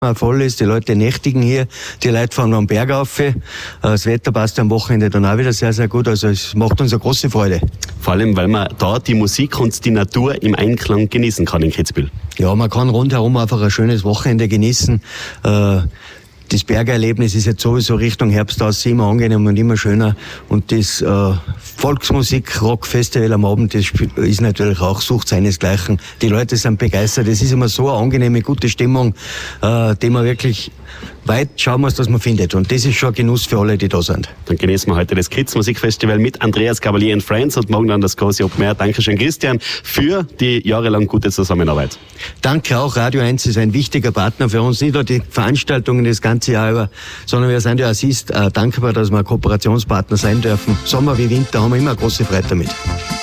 voll ist, die Leute nächtigen hier, die Leute fahren am Berg rauf. Das Wetter passt am Wochenende dann auch wieder sehr, sehr gut, also es macht uns eine große Freude. Vor allem, weil man da die Musik und die Natur im Einklang genießen kann in Kitzbühel. Ja, man kann rundherum einfach ein schönes Wochenende genießen. Das Bergerlebnis ist jetzt sowieso Richtung Herbst aus immer angenehmer und immer schöner. Und das Volksmusik-Rock-Festival am Abend, das ist natürlich auch, sucht seinesgleichen. Die Leute sind begeistert. Es ist immer so eine angenehme, gute Stimmung, die man wirklich weit schauen muss, dass man findet. Und das ist schon ein Genuss für alle, die da sind. Dann genießen wir heute das Kids Musikfestival mit Andreas Cavalier and Friends und morgen dann das große Open Air. Dankeschön, Christian, für die jahrelang gute Zusammenarbeit. Danke auch. Radio 1 ist ein wichtiger Partner für uns. Nicht nur die Veranstaltungen das ganze Jahr über, sondern wir sind ja dankbar, dass wir Kooperationspartner sein dürfen. Sommer wie Winter haben wir immer eine große Freude damit.